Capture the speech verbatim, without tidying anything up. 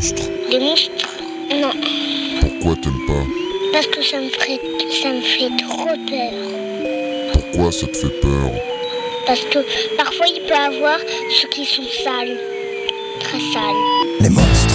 monstres? Les monstres? Non. Pourquoi t'aimes pas? Parce que ça me ferait, ça me fait trop peur. Pourquoi ça te fait peur? Parce que parfois il peut y avoir ceux qui sont sales. Très sales. Les monstres.